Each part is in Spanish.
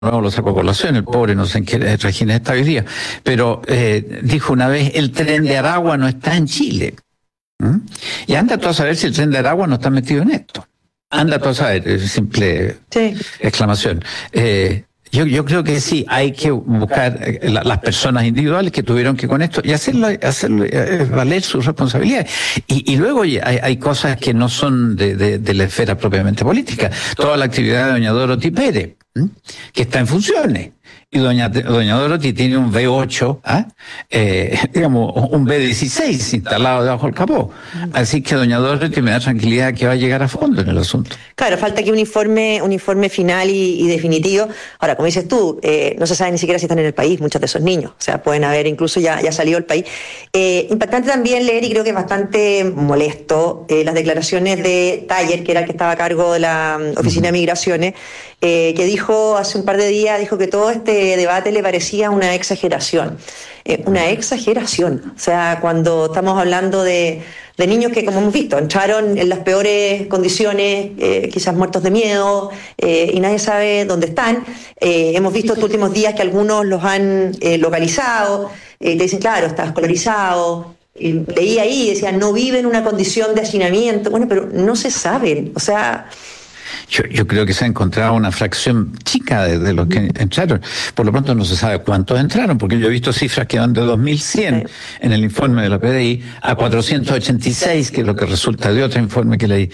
nuevo lo sacó a colación, el pobre no sé en qué régimen está hoy día, pero dijo una vez, el tren de Aragua no está en Chile. Y anda tú a saber si el tren de Aragua no está metido en esto. Anda tú a saber, simple exclamación. Yo creo que sí, hay que buscar las personas individuales que tuvieron que con esto y hacerlo valer sus responsabilidades. Y luego hay cosas que no son de la esfera propiamente política. Toda la actividad de doña Dorothy Pérez, que está en funciones. Y doña Dorothy tiene un V8, digamos, un V16 instalado debajo del capó. Así que doña Dorothy me da tranquilidad que va a llegar a fondo en el asunto. Claro, falta que un informe final y definitivo. Ahora, como dices tú, no se sabe ni siquiera si están en el país muchos de esos niños. O sea, pueden haber incluso ya salido del país. Impactante también leer, y creo que es bastante molesto, las declaraciones de Taller, que era el que estaba a cargo de la Oficina de Migraciones, que dijo hace un par de días, dijo que todo este debate le parecía una exageración. Una exageración. O sea, cuando estamos hablando de niños que, como hemos visto, entraron en las peores condiciones, quizás muertos de miedo, y nadie sabe dónde están. Hemos visto estos últimos días que algunos los han localizado, te dicen, claro, está escolarizado. Leí ahí, decían, no viven una condición de hacinamiento. Bueno, pero no se saben, o sea... Yo creo que se ha encontrado una fracción chica de los que entraron. Por lo pronto no se sabe cuántos entraron, porque yo he visto cifras que van de 2.100 en el informe de la PDI a 486, que es lo que resulta de otro informe que leí.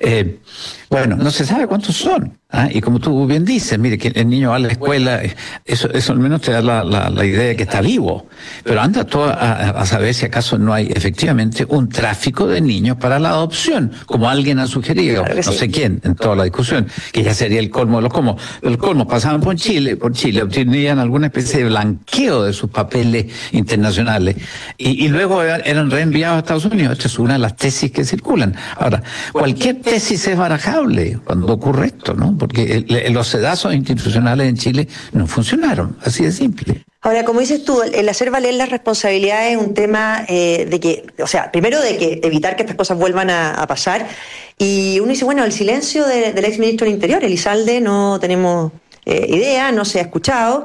Bueno, no se sabe cuántos son. Y como tú bien dices, mire, que el niño va a la escuela, eso al menos te da la idea de que está vivo. Pero anda todo a saber si acaso no hay efectivamente un tráfico de niños para la adopción, como alguien ha sugerido, claro, no sé quién, en toda la discusión, que ya sería el colmo de los colmos. El colmo, pasaban por Chile, obtenían alguna especie de blanqueo de sus papeles internacionales y luego eran reenviados a Estados Unidos. Esta es una de las tesis que circulan. Ahora, cualquier tesis es barajable cuando ocurre esto, ¿no? Porque los sedazos institucionales en Chile no funcionaron, así de simple. Ahora, como dices tú, el hacer valer las responsabilidades es un tema de que, o sea, primero de que evitar que estas cosas vuelvan a pasar, y uno dice, bueno, el silencio del exministro del Interior, Elizalde, no tenemos idea, no se ha escuchado.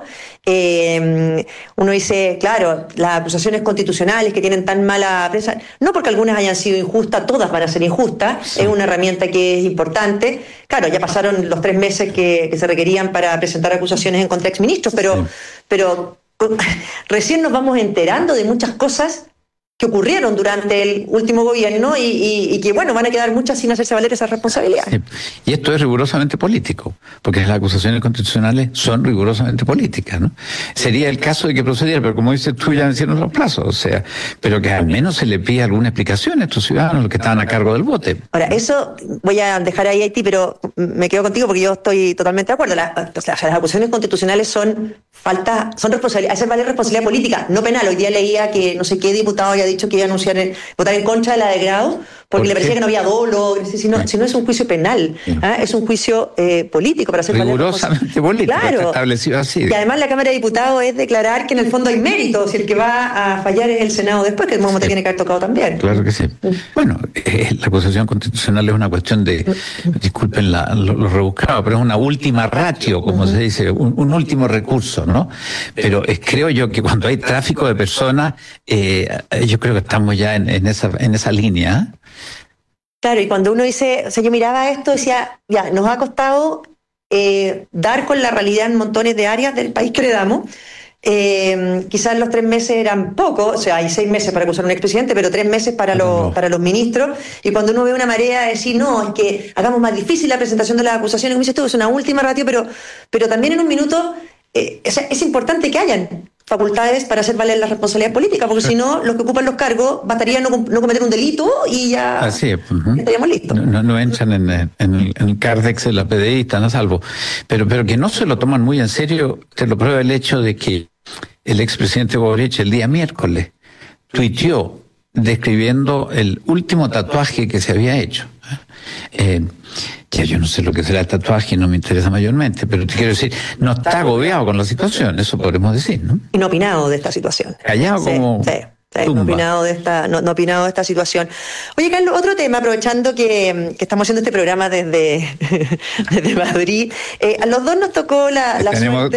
Uno dice, claro, las acusaciones constitucionales que tienen tan mala prensa, no porque algunas hayan sido injustas, todas van a ser injustas, sí. Es una herramienta que es importante. Claro, ya pasaron los 3 meses que se requerían para presentar acusaciones en contra de exministros, pero recién nos vamos enterando de muchas cosas que ocurrieron durante el último gobierno y que, bueno, van a quedar muchas sin hacerse valer esas responsabilidades. Sí. Y esto es rigurosamente político, porque las acusaciones constitucionales son rigurosamente políticas, ¿no? Sería el caso de que procediera, pero como dices tú, ya vencieron los plazos, o sea, pero que al menos se le pida alguna explicación a estos ciudadanos, los que estaban a cargo del bote. Ahora, eso voy a dejar ahí a Haití, pero me quedo contigo porque yo estoy totalmente de acuerdo. Las acusaciones constitucionales son responsabilidad, hacer valer responsabilidad política, no penal. Hoy día leía que no sé qué diputado había dicho que iba a votar en contra de la de Grau porque le parecía que no había dolo, si no es un juicio penal, es un juicio político para hacer rigurosamente político, claro, está establecido así. Y además la Cámara de Diputados es declarar que en el fondo hay méritos, y el que va a fallar es el Senado después, que el momento tiene que haber tocado también. Claro que sí. Bueno, la acusación constitucional es una cuestión de, disculpen lo rebuscado, pero es una última ratio, como se dice, un último recurso, ¿no? Pero creo yo que cuando hay tráfico de personas, yo creo que estamos ya en esa línea. Claro, y cuando uno dice, o sea, yo miraba esto y decía, ya, nos ha costado dar con la realidad en montones de áreas del país que heredamos. Quizás los 3 meses eran poco, o sea, hay 6 meses para acusar a un expresidente, pero 3 meses para los ministros, y cuando uno ve una marea de decir, no, es que hagamos más difícil la presentación de las acusaciones, como dices tú, es una última ratio, pero también en un minuto es importante que hayan facultades para hacer valer la responsabilidad política, porque si no, los que ocupan los cargos bastaría no cometer un delito y ya estaríamos listos. No entran en el Cardex de la PDI, están a salvo. Pero que no se lo toman muy en serio, te lo prueba el hecho de que el expresidente Boric el día miércoles tuiteó describiendo el último tatuaje que se había hecho. Ya yo no sé lo que será el tatuaje, no me interesa mayormente, pero te quiero decir, no está agobiado con la situación, eso podremos decir, ¿no? Inopinado de esta situación. Callado como... Sí. no opinado de esta situación. Oye, Carlos, otro tema, aprovechando que estamos haciendo este programa desde Madrid, a los dos nos tocó la suerte